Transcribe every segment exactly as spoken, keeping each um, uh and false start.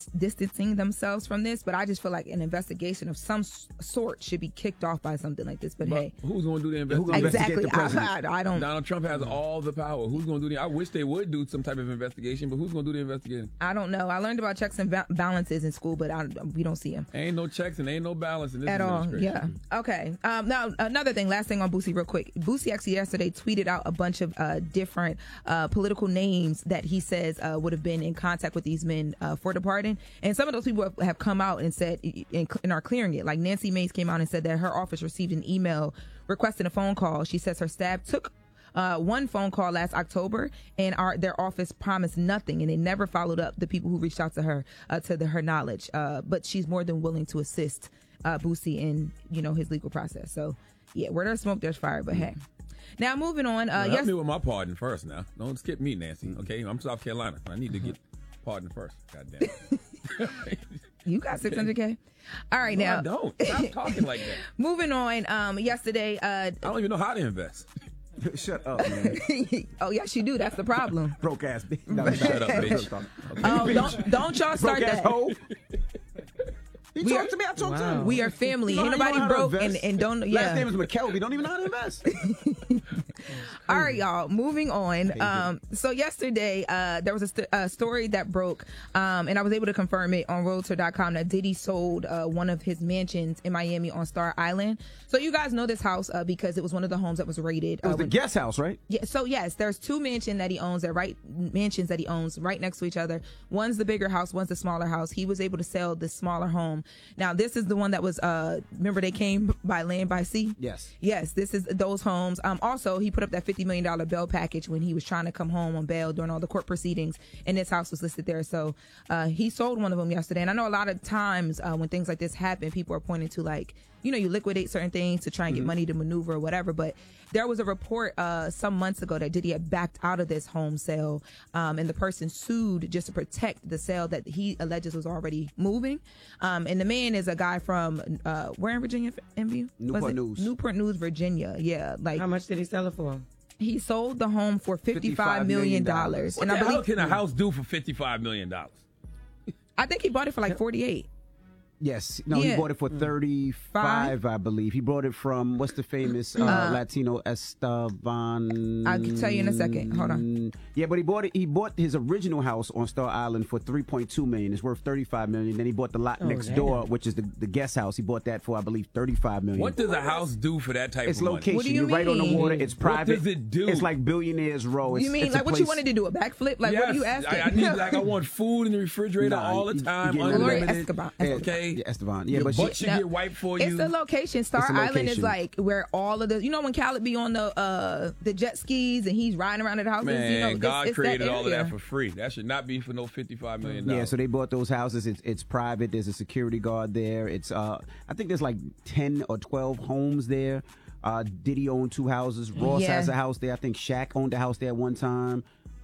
dis- distancing themselves from this, but I just feel like an investigation of some s- sort should be kicked off by something like this. But, but hey, who's going to do the investigation? Exactly. The president? I, I, I don't. Donald Trump has all the power. Who's going to do the? I wish they would do some type of investigation, but who's going to do the investigation? I don't know. I learned about checks and ba- balances in school, but I, we don't see them. Ain't no checks and ain't no balance in this At all. administration. Yeah. Okay. Um, now, another thing, last thing on Boosie real quick. Boosie actually yesterday tweeted out a bunch of uh, different uh, political names that he says uh, would have been in contact with these men uh, for the pardon. And some of those people have, have come out and said, and, and are clearing it. Like Nancy Mace came out and said that her office received an email requesting a phone call. She says her staff took Uh, one phone call last October, and our their office promised nothing, and they never followed up the people who reached out to her uh, to the, her knowledge. Uh, but she's more than willing to assist uh, Boosie in you know his legal process. So yeah, where there's smoke, there's fire. But hey, now moving on. Uh, well, help yes- me with my pardon first. Now, don't skip me, Nancy. Okay, I'm South Carolina. I need to get pardon first. God damn it. You got six hundred K? All right, no, now. I don't. Stop talking like that. Moving on. Um, yesterday. Uh, I don't even know how to invest. Shut up, man. Oh, yes, you do. That's the problem. Broke ass bitch. No, shut up, bitch. Okay. Oh, don't, don't y'all start Broke that. ass hoe. He We talked are- to me. I talked to Wow. him. We are family. You know Ain't how you nobody know how to broke and, invest? and don't. Yeah. Last name is McKelvey. Don't even know how to invest. All right, y'all. Moving on. Um, so yesterday, uh, there was a, st- a story that broke, um, and I was able to confirm it on Realtor dot com that Diddy sold uh, one of his mansions in Miami on Star Island. So you guys know this house uh, because it was one of the homes that was raided. It was uh, the when- guest house, right? Yeah. So yes, there's two mansions that he owns. That right mansions that he owns right next to each other. One's the bigger house. One's the smaller house. He was able to sell the smaller home. Now this is the one that was. Uh, remember they came by land by sea. Yes. Yes, this is those homes. Um, also, he put up that fifty million dollars bail package when he was trying to come home on bail during all the court proceedings, and his house was listed there. So uh, he sold one of them yesterday. And I know a lot of times uh, when things like this happen, people are pointing to like, you know, you liquidate certain things to try and get Mm-hmm. money to maneuver or whatever. But there was a report uh, some months ago that Diddy had backed out of this home sale, um, and the person sued just to protect the sale that he alleges was already moving. Um, and the man is a guy from uh, where in Virginia, M V U? Was Newport it? News. Newport News, Virginia. Yeah, like How much did he sell it for? he sold the home for fifty-five million dollars, What and the I hell believe can a house do for fifty-five million dollars? I think he bought it for like forty-eight. Yes. No, Yeah. he bought it for thirty-five, I believe. He bought it from, what's the famous uh, Uh, Latino Esteban? I can tell you in a second. Hold on. Yeah, but he bought it. He bought his original house on Star Island for three point two million dollars. It's worth thirty-five million dollars. Then he bought the lot Oh, next damn. door, which is the, the guest house. He bought that for, I believe, thirty-five million dollars. What does a house do for that type It's of money? location. What do you You're right on the mean? water. It's What private. does it do? It's like Billionaires Row. It's, You mean it's a like what you place- wanted to do, a backflip? Like what are you Yes, asking? I, I need like I want food in the refrigerator Nah, all the you- you time, get rid of Gloria that. unlimited. Esteban. Yeah, Okay, yeah, Esteban. Yeah, Your but butt she, should Now, get wiped for It's you. the location. Star It's the Island is location. like where all of the, you know, when Khaled be on the uh the jet skis and he's riding around at the houses. Man, you know, it's- God it's that created all of area. that for free. That should not be for no fifty-five million dollars. yeah, so they bought those houses. It's, it's private. There's a security guard there. It's uh, I think there's like ten or twelve homes there. Uh, Diddy owned two houses. Ross Yeah. has a house there. I think Shaq owned a house there at one time.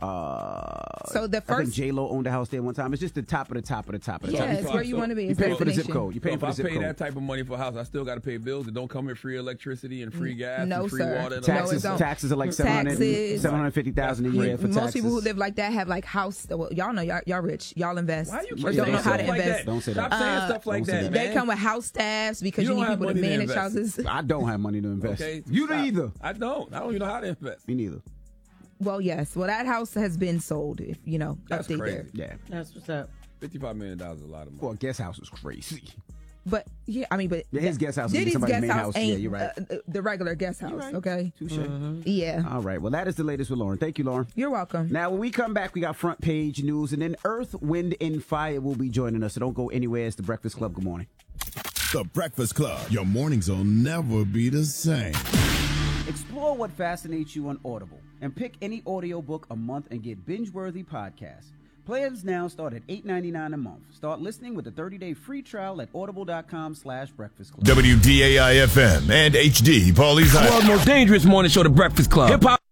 Uh, So the I think first- J Lo owned a house there one time. It's just the top of the top of the top of the Yeah, top. it's where you want to be. You It's paying for the zip destination. code. You So paying if for I the zip pay code. that type of money for a house, I still got to pay bills that don't come with free electricity and free gas No, and free sir. water. And No, all it Taxes, that. don't. taxes are like seven hundred, Taxes. seven hundred fifty thousand a year That's for Most taxes. people who live like that have like house. Well, y'all know y'all, y'all rich. Y'all invest. Why you or keep don't know saying how to stuff like invest. that? Don't say Stop that. saying Uh, stuff like don't say that, that. man. They come with house staffs because You you, don't need have people to money to manage invest. houses. I don't have money to invest. Okay, You stop. either. I don't. I don't even know how to invest. Me neither. Well, yes. Well, that house has been sold. If you know, That's update crazy. there. Yeah. That's what's up. Fifty-five million dollars is a lot of money. Well, a guest house is crazy. But yeah, I mean, but Yeah, his guest house is Diddy's somebody's guest main house house. Yeah, ain't you're right. uh, the regular guest house. right. Okay. Touche. Yeah. All right. Well, that is the latest with Lauren. Thank you, Lauren. You're welcome. Now, when we come back, we got front page news, and then Earth, Wind, and Fire will be joining us. So don't go anywhere. It's the Breakfast Club. Good morning. The Breakfast Club. Your mornings will never be the same. Explore what fascinates you on Audible and pick any audiobook a month and get binge-worthy podcasts. Plans now start at eight ninety-nine a month. Start listening with a thirty-day free trial at audible.com slash breakfast club. W D A I F M and H D Paulie's World's most dangerous morning show, The Breakfast Club. Hip hop.